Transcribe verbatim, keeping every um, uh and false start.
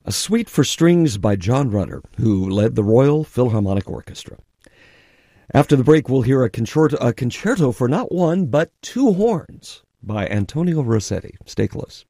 a suite for strings by John Rutter, who led the Royal Philharmonic Orchestra. After the break, we'll hear a concerto, a concerto for not one, but two horns by Antonio Rossetti. Stay close.